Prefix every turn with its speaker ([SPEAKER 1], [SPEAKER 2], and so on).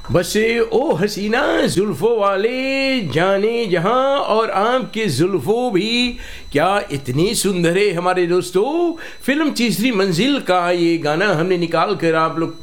[SPEAKER 1] बसे ओ हसीना जुल्फ़ों वाले जाने जहां, और आपके जुल्फ़ों भी क्या इतनी सुंदर है हमारे दोस्तों। फिल्म तीसरी मंजिल का ये गाना हमने निकाल कर आप लोग